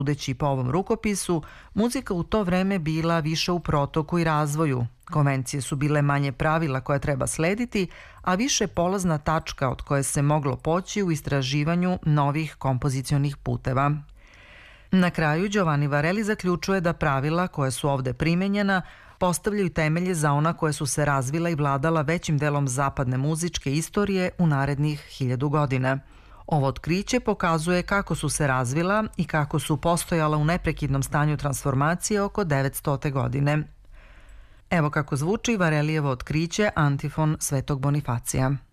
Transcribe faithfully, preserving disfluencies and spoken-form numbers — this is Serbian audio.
Sudeći po ovom rukopisu, muzika u to vreme bila više u protoku i razvoju. Konvencije su bile manje pravila koje treba slediti, a više polazna tačka od koje se moglo poći u istraživanju novih kompozicionih puteva. Na kraju, Giovanni Varelli zaključuje da pravila koja su ovde primenjena postavljaju temelje za ona koje su se razvila i vladala većim delom zapadne muzičke istorije u narednih hiljadu godina. Ovo otkriće pokazuje kako su se razvila i kako su postojala u neprekidnom stanju transformacije oko devetstote godine. Evo kako zvuči Varelijevo otkriće Antifon Svetog Bonifacija.